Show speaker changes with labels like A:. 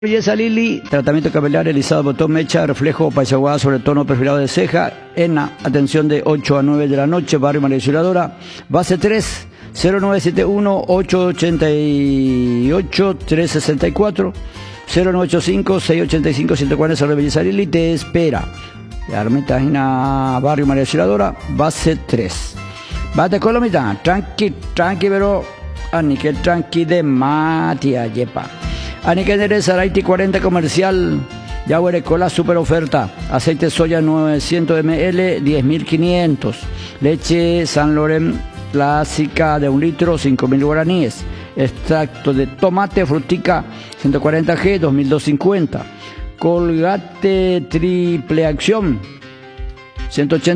A: Belleza Lili, tratamiento capilar, alisado, botón, mecha, reflejo, payaguada sobre tono perfilado de ceja, ENA, atención de 8 a 9 de la noche, barrio María Auxiliadora, base 3, 0971-888-364, 0985-685-140, sobre Belleza Lili, te espera. Ermitágina, barrio María Auxiliadora, base 3. Bate con la mitad, tranqui, pero, que tranqui de Matia, yepa. Aniqueneres Araiti 40 comercial, Yaguere Cola super oferta, aceite soya 900 ml, 10.500, leche San Loren clásica de 1 litro, 5.000 guaraníes, extracto de tomate frutica 140G, 2.250, Colgate triple acción 180